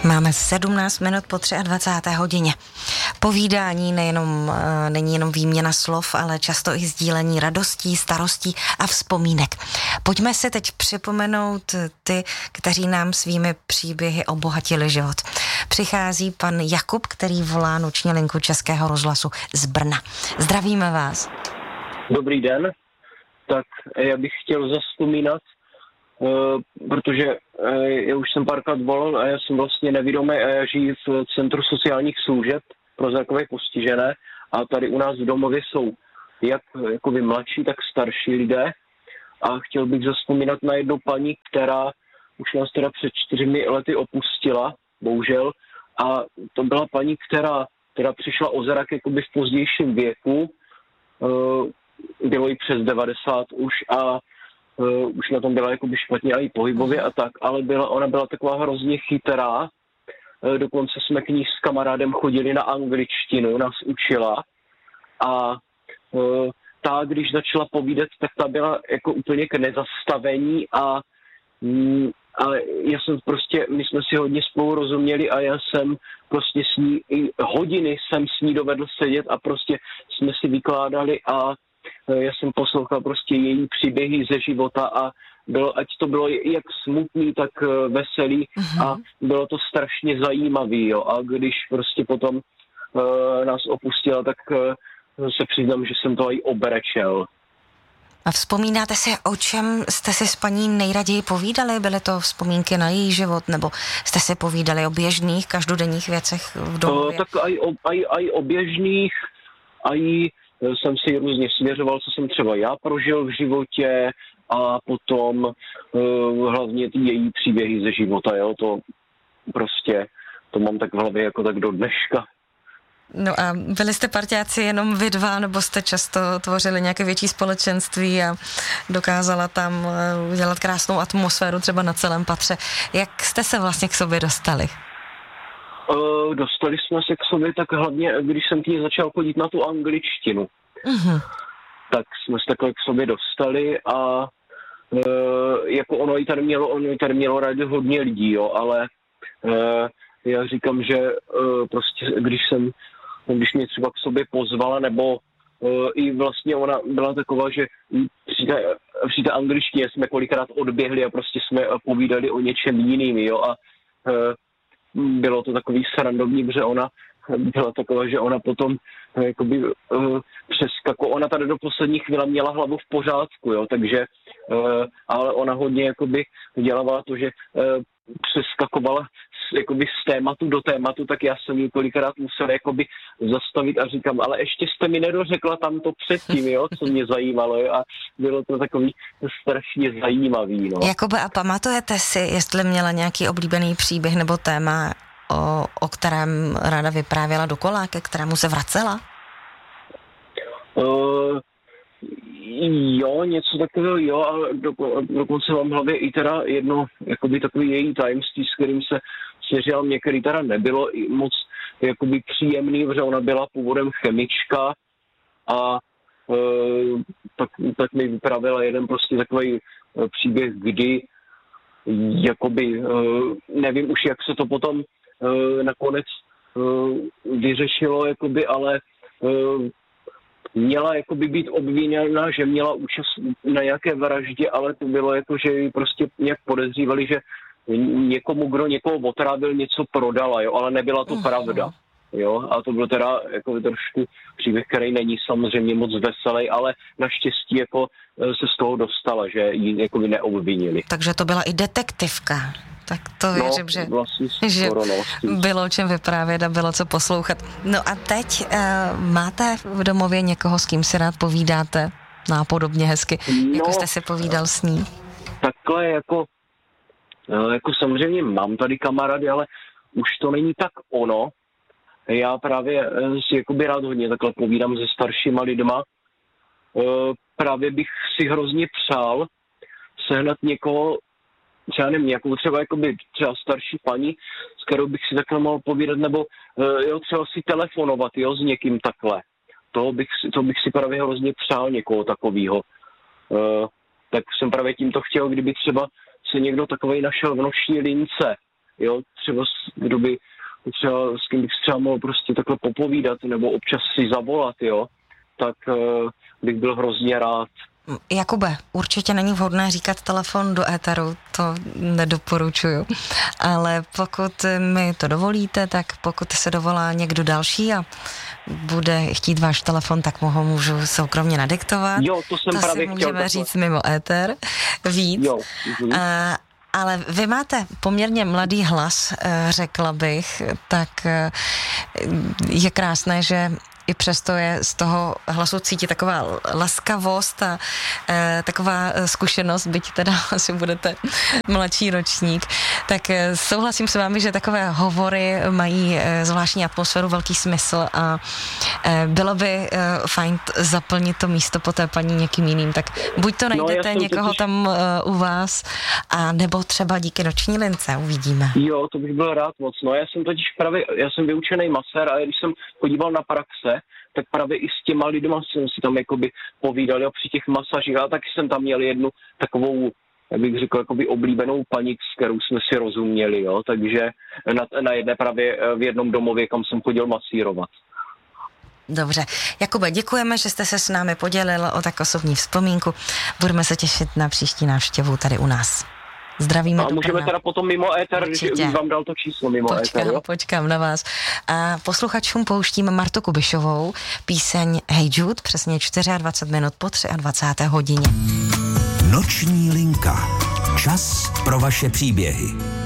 Máme 17 minut po 23. hodině. Povídání není jenom výměna slov, ale často i sdílení radostí, starostí a vzpomínek. Pojďme si teď připomenout ty, kteří nám svými příběhy obohatili život. Přichází pan Jakub, který volá noční linku Českého rozhlasu z Brna. Zdravíme vás. Dobrý den. Tak já bych chtěl zavzpomínat, protože já už jsem párkrát volal a já jsem vlastně nevidomý a já žiju v Centru sociálních služeb pro zrakové postižené a tady u nás v domově jsou jak jakoby mladší, tak starší lidé a chtěl bych zavzpomínat na jednu paní, která už nás teda před 4 lety opustila, bohužel, a to byla paní, která přišla o zrak jakoby v pozdějším věku, bylo jí přes 90 už a už na tom byla jakoby špatně a i pohybově a tak, ale ona byla taková hrozně chytrá, dokonce jsme k ní s kamarádem chodili na angličtinu, nás učila a ta, když začala povídat, tak ta byla jako úplně k nezastavení a já jsem prostě, my jsme si hodně spolu rozuměli a já jsem prostě s ní, hodiny jsem s ní dovedl sedět a prostě jsme si vykládali a já jsem poslouchal prostě její příběhy ze života a ať to bylo jak smutný, tak veselý a bylo to strašně zajímavý, jo. A když prostě potom nás opustila, tak se přiznám, že jsem to i obrečel. A vzpomínáte si, o čem jste si s paní nejraději povídali? Byly to vzpomínky na její život, nebo jste si povídali o běžných, každodenních věcech v domově? Tak aj o běžných, aj jsem si různě svěřoval, co jsem třeba já prožil v životě a potom hlavně ty její příběhy ze života, jo, to prostě, to mám tak v hlavě jako tak do dneška. No a byli jste parťáci jenom vy dva, nebo jste často tvořili nějaké větší společenství a dokázala tam udělat krásnou atmosféru třeba na celém patře. Jak jste se vlastně k sobě dostali? Dostali jsme se k sobě tak hlavně, když jsem k ní začal chodit na tu angličtinu. Tak jsme se takhle k sobě dostali a jako ono jí tady mělo rádi hodně lidí, jo, ale já říkám, že prostě když mě třeba k sobě pozvala, nebo i vlastně ona byla taková, že při té angličtině jsme kolikrát odběhli a prostě jsme povídali o něčem jiným, jo, a bylo to takový srandovní, protože ona byla taková, že ona potom jakoby ona tady do poslední chvíle měla hlavu v pořádku, jo, takže ale ona hodně jakoby dělala to, že přeskakovala jakoby z tématu do tématu, tak já jsem ji kolikrát musel jakoby zastavit a říkám, ale ještě jste mi nedořekla tam to předtím, jo, co mě zajímalo, jo, a bylo to takový strašně zajímavý, no. Jakoby, a pamatujete si, jestli měla nějaký oblíbený příběh nebo téma, o kterém ráda vyprávěla dokola, ke kterému se vracela? Jo, něco takového, jo, ale dokonce mám v hlavě i teda jedno, jakoby takový její tajemství, s kterým se svěřila mě, který teda nebylo moc jakoby příjemný, protože ona byla původem chemička a tak mi vyprávěla jeden prostě takový příběh, kdy jakoby, nevím už, jak se to potom nakonec vyřešilo, jakoby, ale měla jakoby být obviněna, že měla účast na nějaké vraždě, ale to bylo jako, že ji prostě nějak podezřívali, že někomu, kdo někoho otrávil, něco prodala, jo, ale nebyla to pravda. Jo, a to byl teda jako trošku příběh, který není samozřejmě moc veselý, ale naštěstí jako se z toho dostala, že ji jakoby neobvinili. Takže to byla i detektivka. Tak to věřím, že, vlastně že bylo o čem vyprávět a bylo co poslouchat. No a teď máte v domově někoho, s kým si rád povídáte? Nápodobně hezky, jako jste si povídal s ní. Takhle jako samozřejmě mám tady kamarády, ale už to není tak ono. Já právě si jakoby rád hodně takhle povídám se staršíma lidma. Právě bych si hrozně přál sehnat někoho, třeba nevím, nějakou třeba starší paní, s kterou bych si takhle mohl povídat, nebo jo, třeba si telefonovat, jo, s někým takhle. To bych si právě hrozně přál někoho takového. Tak jsem právě tímto chtěl, kdyby třeba se někdo takovej našel v noční lince, jo, třeba s kým bych třeba mohl prostě takhle popovídat, nebo občas si zavolat, jo, tak bych byl hrozně rád. Jakube, určitě není vhodné říkat telefon do éteru, to nedoporučuju, ale pokud mi to dovolíte, tak pokud se dovolá někdo další a bude chtít váš telefon, tak ho můžu soukromně nadiktovat. Jo, to jsem právě chtěl. Můžeme říct mimo éter víc. Jo. Ale vy máte poměrně mladý hlas, řekla bych, tak je krásné, že i přesto je z toho hlasu cítit taková laskavost a taková zkušenost, byť teda asi budete mladší ročník. Tak souhlasím s vámi, že takové hovory mají zvláštní atmosféru, velký smysl a bylo by fajn zaplnit to místo po té paní někým jiným. Tak buď to najdete někoho tam u vás, a nebo třeba díky noční lince, uvidíme. Jo, to bych byl rád moc. No, já jsem vyučený masér a když jsem podíval na praxe, tak právě i s těma lidma jsem si tam jakoby povídal, jo, při těch masažích, a taky jsem tam měl jednu takovou, jak bych řekl, jakoby oblíbenou paní, s kterou jsme si rozuměli, jo, takže na jedné právě v jednom domově, kam jsem chodil masírovat. Dobře. Jakube, děkujeme, že jste se s námi podělil o tak osobní vzpomínku. Budeme se těšit na příští návštěvu tady u nás. Zdravíme. A můžeme teda potom mimo éter, když vám dal to číslo mimo éter, jo? Počkám na vás. A posluchačům pouštíme Martu Kubišovou, píseň Hey Jude, přesně 24 minut po 23. hodině. Noční linka. Čas pro vaše příběhy.